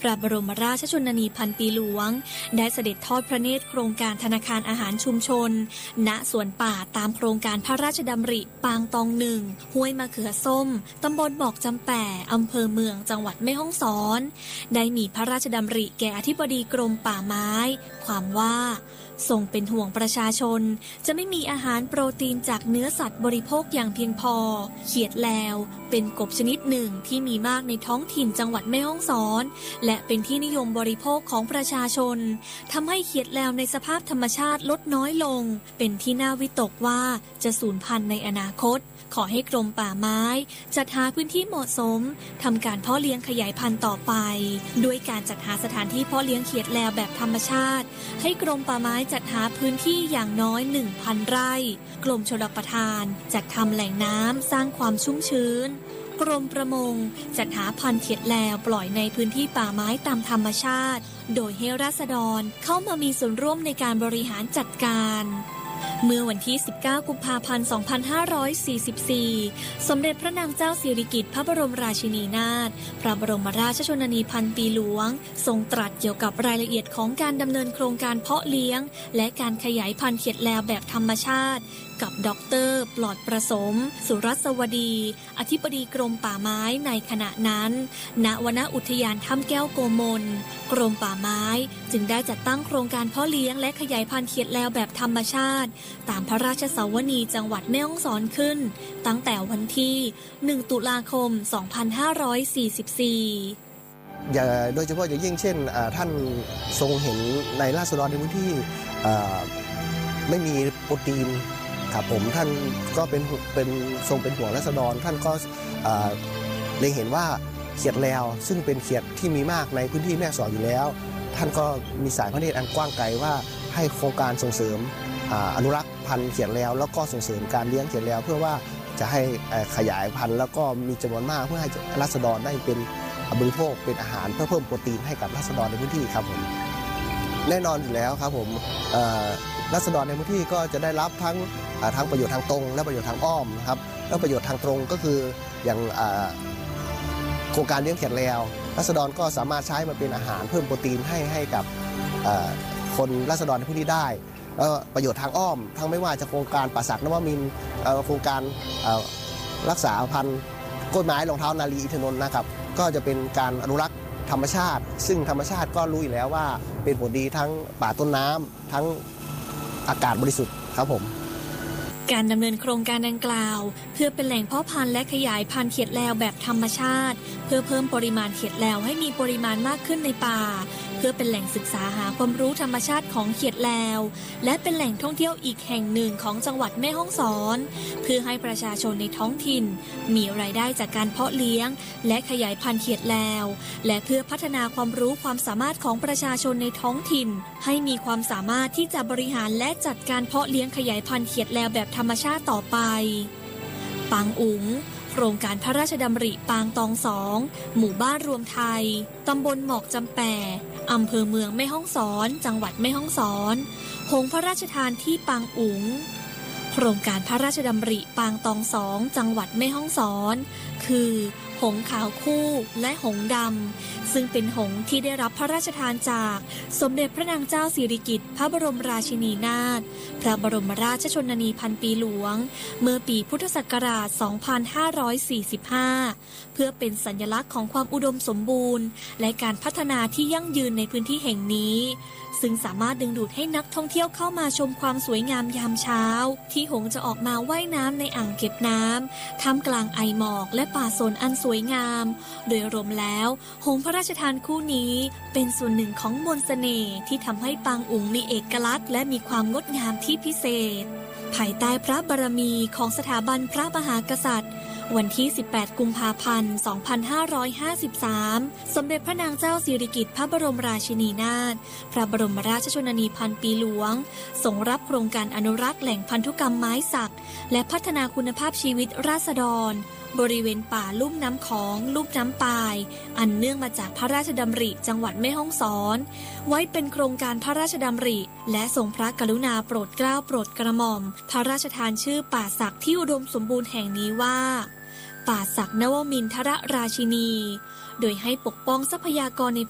พระบรมราชชนนีพันปีหลวงได้เสด็จทอดพระเนตรโครงการธนาคารอาหารชุมชนณสวนป่าตามโครงการพระราชดำริปางตองหนึ่งห้วยมะเขือส้มตำบลบอกจำแป่อำเภอเมืองจังหวัดแม่ฮ่องสอนได้มีพระราชดำริแก่อธิบดีกรมป่าไม้ความว่าทรงเป็นห่วงประชาชนจะไม่มีอาหารโปรตีนจากเนื้อสัตว์บริโภคอย่างเพียงพอเขียดแลวเป็นกบชนิดหนึ่งที่มีมากในท้องถิ่นจังหวัดแม่ฮ่องสอนและเป็นที่นิยมบริโภคของประชาชนทำให้เขียดแลวในสภาพธรรมชาติลดน้อยลงเป็นที่น่าวิตกว่าจะสูญพันธุ์ในอนาคตขอให้กรมป่าไม้จัดหาพื้นที่เหมาะสมทำการเพาะเลี้ยงขยายพันธุ์ต่อไปด้วยการจัดหาสถานที่เพาะเลี้ยงเขียดแลวแบบธรรมชาติให้กรมป่าไม้จัดหาพื้นที่อย่างน้อย 1,000 ไร่กรมชลประทานจัดทำแหล่งน้ำสร้างความชุ่มชื้นกรมประมงจัดหาพันธุ์เขียดแลวปล่อยในพื้นที่ป่าไม้ตามธรรมชาติโดยให้ราษฎรเข้ามามีส่วนร่วมในการบริหารจัดการเมื่อวันที่ 19 กุมภาพันธ์ 2544 สมเด็จพระนางเจ้าสิริกิติ์พระบรมราชินีนาถพระบรมราชชนนีพันปีหลวงทรงตรัสเกี่ยวกับรายละเอียดของการดำเนินโครงการเพาะเลี้ยงและการขยายพันธุ์เขียดแลวแบบธรรมชาติกับดร.ปลอดประสมสุรัสวดีอธิบดีกรมป่าไม้ในขณะนั้นณวนอุทยานถ้ำแก้วโกมลกรมป่าไม้จึงได้จัดตั้งโครงการเพาะเลี้ยงและขยายพันธุ์เขียดแลวแบบธรรมชาติตามพระราชสวนีจังหวัดแม่ฮ่องสอนขึ้นตั้งแต่วันที่ 1 ตุลาคม 2544 โดยเฉพาะอย่างยิ่งเช่นท่านทรงเห็นในราษฎรในพื้นที่ไม่มีโปรตีนครับผมท่านก็ทรงเป็นห่วงราษฎรท่านก็เล็งเห็นว่าเขียดแลวซึ่งเป็นเขียดที่มีมากในพื้นที่แม่ฮ่องสอนอยู่แล้วท่านก็มีสายพระเนตรอันกว้างไกลว่าให้โครงการส่งเสริมอนุรักษ์พันธุ์เขียดแลวแล้วก็ส่งเสริมการเลี้ยงเขียดแลวเพื่อว่าจะให้ขยายพันธุ์แล้วก็มีจำนวนมากเพื่อให้ราษฎรได้เป็นบริโภคเป็นอาหารเพื่อเพิ่มโปรตีนให้กับราษฎรในพื้นที่ครับผมแน่นอนอยู่แล้วครับผมราษฎรในพื้นที่ก็จะได้รับทั้งประโยชน์ทางตรงและประโยชน์ทางอ้อมนะครับแล้วประโยชน์ทางตรงก็คืออย่างโครงการเลี้ยงเขียดแลวราษฎรก็สามารถใช้มาเป็นอาหารเพิ่มโปรตีนให้กับคนราษฎรในพื้นที่ได้แล้วประโยชน์ทางอ้อมทั้งไม่ว่าจะโครงการป่าสักนวมินทร์โครงการรักษาพันธุ์กล้วยไม้รองเท้านาลีอินทนนท์นะครับก็จะเป็นการอนุรักษ์ธรรมชาติซึ่งธรรมชาติก็รู้อยู่แล้วว่าเป็นผลดีทั้งป่าต้นน้ำทั้งอากาศบริสุทธิ์ครับผมการดำเนินโครงการดังกล่าวเพื่อเป็นแหล่งเพาะพันธุ์และขยายพันธุ์เขียดแลวแบบธรรมชาติเพื่อเพิ่มปริมาณเขียดแลวให้มีปริมาณมากขึ้นในป่าเพื่อเป็นแหล่งศึกษาหาความรู้ธรรมชาติของเขียดแลวและเป็นแหล่งท่องเที่ยวอีกแห่งหนึ่งของจังหวัดแม่ฮ่องสอนเพื่อให้ประชาชนในท้องถิ่นมีรายได้จากการเพาะเลี้ยงและขยายพันธุ์เขียดแลวและเพื่อพัฒนาความรู้ความสามารถของประชาชนในท้องถิ่นให้มีความสามารถที่จะบริหารและจัดการเพาะเลี้ยงขยายพันธุ์เขียดแลวแบบธรรมชาติต่อไปปางอุ๋งโครงการพระราชดำริปางตองสองหมู่บ้านรวมไทยตำบลหมอกจำแป่อำเภอเมืองแม่ฮ่องสอนจังหวัดแม่ฮ่องสอนหงส์พระราชทานที่ปางอุ๋งโครงการพระราชดำริปางตองสองจังหวัดแม่ฮ่องสอนคือหงส์ขาวคู่และหงส์ดำซึ่งเป็นหงส์ที่ได้รับพระราชทานจากสมเด็จพระนางเจ้าสิริกิติ์พระบรมราชินีนาถพระบรมราชชนนีพันปีหลวงเมื่อปีพุทธศักราช 2545 เพื่อเป็นสัญลักษณ์ของความอุดมสมบูรณ์และการพัฒนาที่ยั่งยืนในพื้นที่แห่งนี้ซึ่งสามารถดึงดูดให้นักท่องเที่ยวเข้ามาชมความสวยงามยามเช้าที่หงส์จะออกมาว่ายน้ำในอ่างเก็บน้ำท่ามกลางไอหมอกและป่าสนอันสวยงามโดยรวมแล้วหงส์พระราชทานคู่นี้เป็นส่วนหนึ่งของมนต์เสน่ห์ที่ทำให้ปางอุ๋งมีเอกลักษณ์และมีความงดงามที่พิเศษภายใต้พระบารมีของสถาบันพระมหากษัตริย์วันที่ 18 กุมภาพันธ์ 2553 สมเด็จพระนางเจ้าสิริกิติ์พระบรมราชินีนาถพระบรมราชชนนีพันปีหลวงทรงรับโครงการอนุรักษ์แหล่งพันธุกรรมไม้สักและพัฒนาคุณภาพชีวิตราษฎรบริเวณป่าลุ่มน้ำของลุ่มน้ำปายอันเนื่องมาจากพระราชดำริจังหวัดแม่ฮ่องสอนไว้เป็นโครงการพระราชดำริและทรงพระกรุณาโปรดเกล้าโปรดกระหม่อมพระราชทานชื่อป่าสักที่อุดมสมบูรณ์แห่งนี้ว่าป่าสักนวมินทรราชินีโดยให้ปกป้องทรัพยากรใน